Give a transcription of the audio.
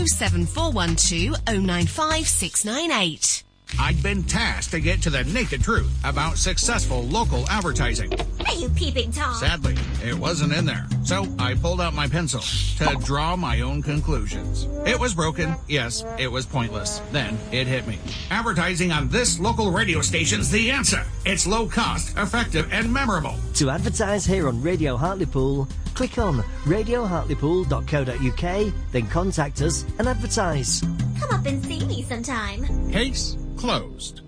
07412 095 698. I'd been tasked to get to the naked truth about successful local advertising. Are you peeping Tom? Sadly, it wasn't in there. So I pulled out my pencil to draw my own conclusions. It was broken. Yes, it was pointless. Then it hit me. Advertising on this local radio station's the answer. It's low cost, effective, and memorable. To advertise here on Radio Hartlepool, click on radiohartlepool.co.uk, then contact us and advertise. Come up and see me sometime. Case closed.